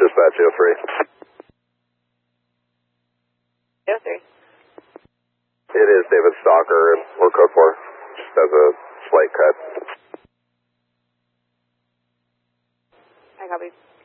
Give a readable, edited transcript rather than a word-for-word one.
Dispatch 03. 03. It is David Stalker, and we're code 4. Just has a slight cut. I copy.